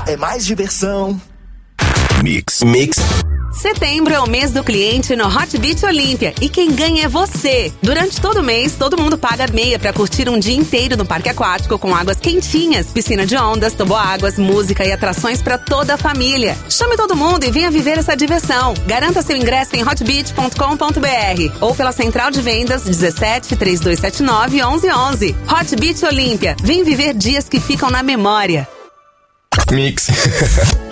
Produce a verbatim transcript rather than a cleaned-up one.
é mais diversão. Mix. Mix. Setembro é o mês do cliente no Hot Beach Olímpia e quem ganha é você. Durante todo o mês, todo mundo paga meia pra curtir um dia inteiro no parque aquático com águas quentinhas, piscina de ondas, toboáguas, música e atrações pra toda a família. Chame todo mundo e venha viver essa diversão. Garanta seu ingresso em hot beach ponto com ponto b r ou pela central de vendas dezessete, três dois sete nove, onze onze. Hot Beach Olímpia. Vem viver dias que ficam na memória. Mix.